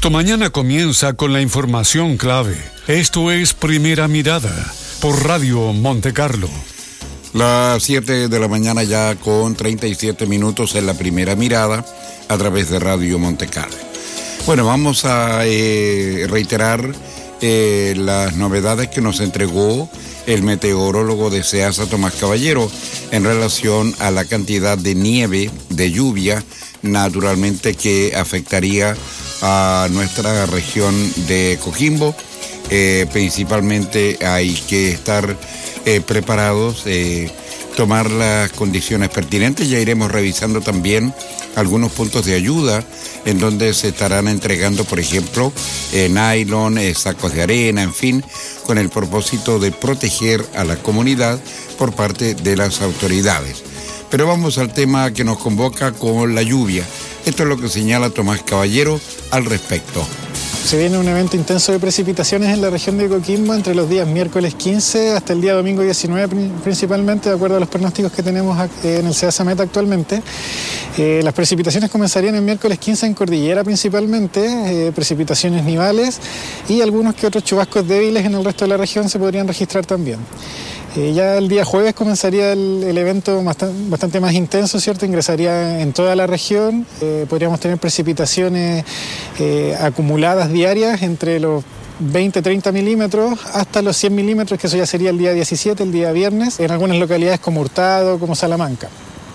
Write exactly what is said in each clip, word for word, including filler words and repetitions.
Tu mañana comienza con la información clave. Esto es Primera Mirada por Radio Monte Carlo. Las siete de la mañana ya con treinta y siete minutos en la Primera Mirada a través de Radio Monte Carlo. Bueno, vamos a eh, reiterar eh, las novedades que nos entregó el meteorólogo de SEASA, Tomás Caballero, en relación a la cantidad de nieve, de lluvia, naturalmente que afectaría a nuestra región de Coquimbo. Eh, principalmente hay que estar eh, preparados, eh, tomar las condiciones pertinentes. Ya iremos revisando también algunos puntos de ayuda en donde se estarán entregando, por ejemplo, eh, nylon, eh, sacos de arena, en fin, con el propósito de proteger a la comunidad por parte de las autoridades. Pero vamos al tema que nos convoca con la lluvia. Esto es lo que señala Tomás Caballero al respecto. Se viene un evento intenso de precipitaciones en la región de Coquimbo entre los días miércoles quince hasta el día domingo diecinueve principalmente, de acuerdo a los pronósticos que tenemos en el SEASA Meta actualmente. Eh, las precipitaciones comenzarían el miércoles quince en Cordillera principalmente, eh, precipitaciones nivales y algunos que otros chubascos débiles en el resto de la región se podrían registrar también. Eh, ya el día jueves comenzaría el, el evento bastante, bastante más intenso, ¿cierto? Ingresaría en toda la región. Eh, podríamos tener precipitaciones eh, acumuladas diarias entre los veinte a treinta milímetros hasta los cien milímetros, que eso ya sería el día diecisiete, el día viernes, en algunas localidades como Hurtado, como Salamanca.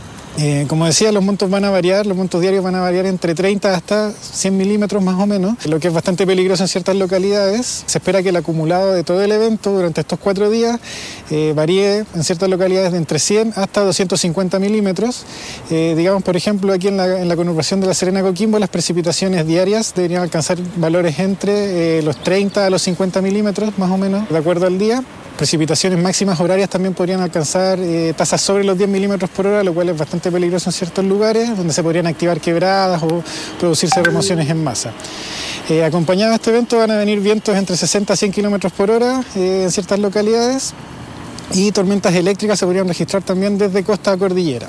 Eh, como decía, los montos van a variar, los montos diarios van a variar entre treinta hasta cien milímetros más o menos, lo que es bastante peligroso en ciertas localidades. Se espera que el acumulado de todo el evento durante estos cuatro días eh, varíe en ciertas localidades de entre cien hasta doscientos cincuenta milímetros. Eh, digamos, por ejemplo, aquí en la, en la conurbación de La Serena Coquimbo, las precipitaciones diarias deberían alcanzar valores entre eh, los treinta a los cincuenta milímetros más o menos, de acuerdo al día. Precipitaciones máximas horarias también podrían alcanzar eh, tasas sobre los diez milímetros por hora, lo cual es bastante peligroso en ciertos lugares, donde se podrían activar quebradas o producirse remociones en masa. Eh, acompañado de este evento van a venir vientos entre sesenta a cien kilómetros por hora eh, en ciertas localidades, y tormentas eléctricas se podrían registrar también desde costa a cordillera.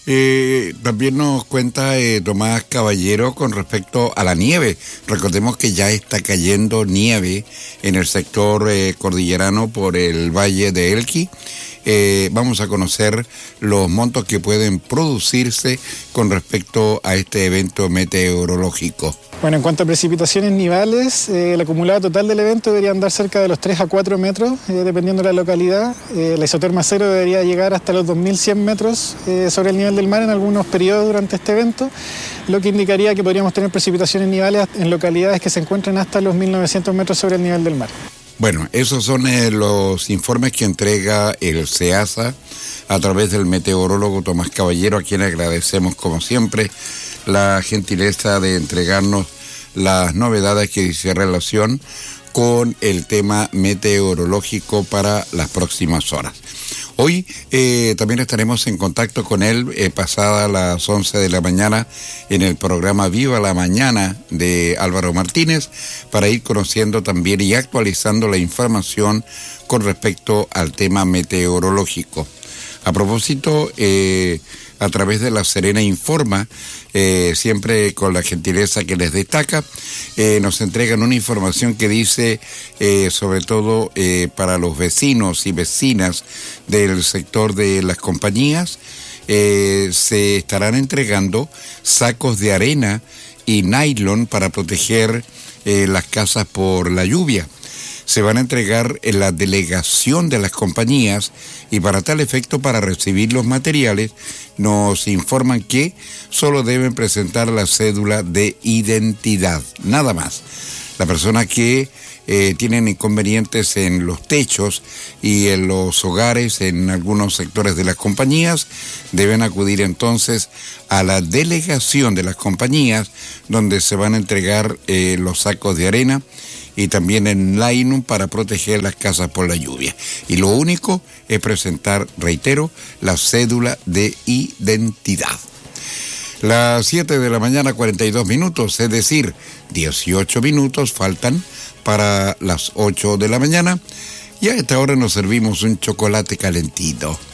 Eh, también nos cuenta eh, Tomás Caballero con respecto a la nieve. Recordemos que ya está cayendo nieve en el sector eh, cordillerano por el valle de Elqui. Eh, vamos a conocer los montos que pueden producirse con respecto a este evento meteorológico. Bueno, en cuanto a precipitaciones nivales, eh, el acumulado total del evento debería andar cerca de los tres a cuatro metros, eh, dependiendo de la localidad. Eh, la isoterma cero debería llegar hasta los dos mil cien metros eh, sobre el nivel del mar en algunos periodos durante este evento, lo que indicaría que podríamos tener precipitaciones nivales en localidades que se encuentren hasta los mil novecientos metros sobre el nivel del mar. Bueno, esos son eh, los informes que entrega el SEASA a través del meteorólogo Tomás Caballero, a quien agradecemos como siempre la gentileza de entregarnos las novedades que dice relación con el tema meteorológico para las próximas horas. Hoy eh, también estaremos en contacto con él eh, pasada las once de la mañana en el programa Viva la Mañana de Álvaro Martínez, para ir conociendo también y actualizando la información con respecto al tema meteorológico. A propósito, eh, a través de La Serena Informa, eh, siempre con la gentileza que les destaca, eh, nos entregan una información que dice, eh, sobre todo eh, para los vecinos y vecinas del sector de las compañías, eh, se estarán entregando sacos de arena y nylon para proteger eh, las casas por la lluvia. Se van a entregar en la delegación de las compañías, y para tal efecto, para recibir los materiales, nos informan que solo deben presentar la cédula de identidad, nada más. La persona que eh, tienen inconvenientes en los techos y en los hogares, en algunos sectores de las compañías, deben acudir entonces a la delegación de las compañías, donde se van a entregar eh, los sacos de arena y también en nylon para proteger las casas por la lluvia. Y lo único es presentar, reitero, la cédula de identidad. Las siete de la mañana, cuarenta y dos minutos, es decir, dieciocho minutos faltan para las ocho de la mañana, y a esta hora nos servimos un chocolate calentito.